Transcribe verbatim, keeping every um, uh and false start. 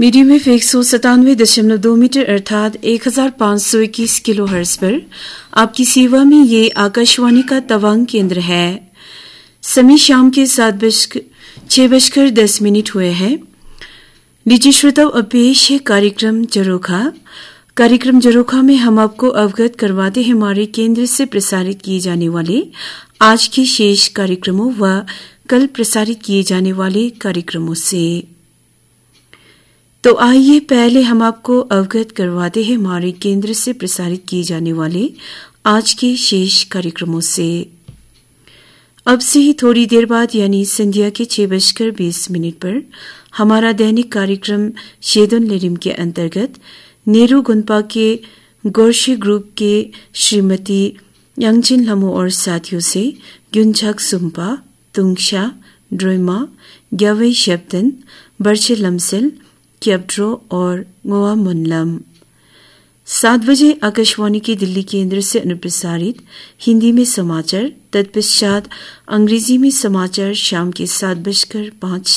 Medium wave एक सौ सतानवे दशमलव दो मीटर अर्थात एक हजार पाँच सौ इक्कीस किलो हर्ट्ज पर आपकी सेवा में ये आकाशवाणी का तवांग केंद्र है। समय शाम के सात बजकर छह बजकर दस मिनट हुए हैं। लीजिए श्रोताओ, अब पेश है कार्यक्रम जरोखा। कार्यक्रम जरोखा में हम आपको अवगत करवाते हैं हमारे केंद्र से प्रसारित किए जाने वाले आज के शेष कार्यक्रमों व कल प्रसारित किए जाने वाले कार्यक्रमों से। तो आइए पहले हम आपको अवगत करवाते हैं हमारे केंद्र से प्रसारित किए जाने वाले आज के शेष कार्यक्रमों से। अब से ही थोड़ी देर बाद यानी संध्या के छह बजकर बीस मिनट पर हमारा दैनिक कार्यक्रम शेदन लेरिम के अंतर्गत नेहरू गुनपा के गोर्शे ग्रुप के श्रीमती यांगजिन लमो और साथियों से ग्युनझक सुम्पा, तुंगशा, ड्रोइमा, ग्यावई शब्दन, बर्चे लमसेल, क्यब्ड्रो और गोवा मुनलम। सात बजे आकाशवाणी के दिल्ली केंद्र से अनुप्रसारित हिंदी में समाचार, तत्पश्चात अंग्रेजी में समाचार शाम के सात बजकर पांच